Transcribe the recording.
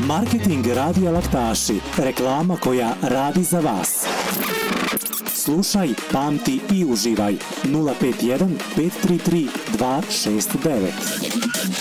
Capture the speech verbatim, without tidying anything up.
Marketing Radija Laktaši. Reklama koja radi za vas. Slušaj, pamti i uživaj. nula pet jedan pet tri tri dva šest devet.